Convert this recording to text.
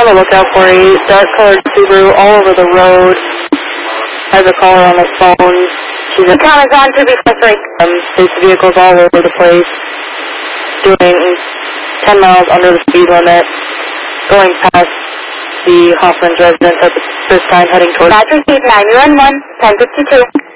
on the lookout for a dark-colored Subaru all over the road. Has a caller on the phone. She's a count is on to be frustrated. There's vehicles all over the place, doing 10 miles under the speed limit, going past the Hoffman's residence at this time, heading towards... Patrick 911, 1052.